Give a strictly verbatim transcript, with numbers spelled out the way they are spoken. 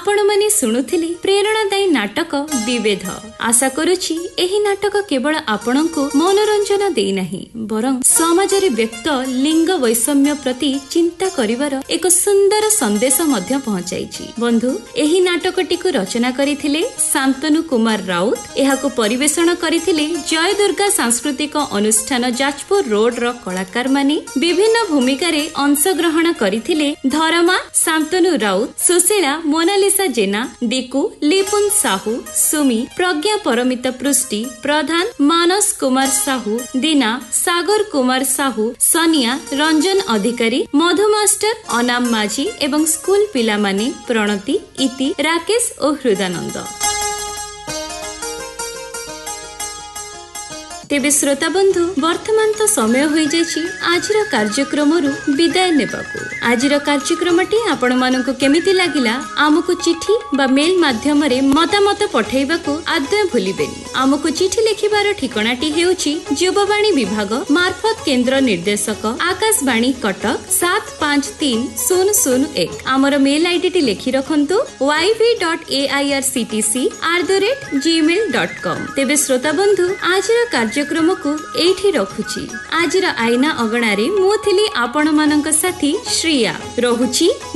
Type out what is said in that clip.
आपण माने शुणुथिले प्रेरणादायी नाटक विभेद। आशा करुछि एही नाटक केवल आपणको मनोरंजन देई नाही बरं समाज रे व्यक्त लिंग वैषम्य प्रति चिंता करिवार एक सुंदर संदेश मध्य पहुंचाइछि। बंधु एही नाटकटी को रचना करिथिले शांतनु कुमार राउत। एहाको परिवेषण करिथिले जय दुर्गा सांस्कृतिक अनुष्ठान जाजपुर रोड रो कलाकार माने। विभिन्न भूमिका रे अंश ग्रहण करिथिले धरमा शांतनु राउत, सुशीला मोनालिसा जेना, डिकू लिपुन साहू, सुमी प्रज्ञा परमिता पृष्टि प्रधान, मानस कुमार साहू, दीना सागर कुमार साहू, सोनिया रंजन अधिकारी, मधु मास्टर, अनाम माझी एवं स्कूल पिला माने प्रणति, इति, राकेश और हृदानंद। तेबे श्रोता बंधु वर्तमान तो समय हो जाइछि आजिर कार्यक्रम विदाय नेबाकू। आजिर कार्यक्रमटी आपण मानकु केमिति लागिला आमको चिठी बा मेल माध्यम रे मतामत पठेइबाकू आदय भूलिबेनी। आमको चिठी लिखिबार ठिकानाटी हेउछि युववाणी विभाग मार्फत केंद्र निर्देशक आकाशवाणी कटक सात पाँच तीन शून्य शून्य एक। आमर मेल आईडी लिखि रखंतु Y B dot A I R C T C at the rate Gmail dot com. तेबे श्रोता बंधु आजिर कार्यक्रम को एठी रखुछि। आजिर आईना अगणारे मु थिली आपण मानक साथी श्रिया रहुछि।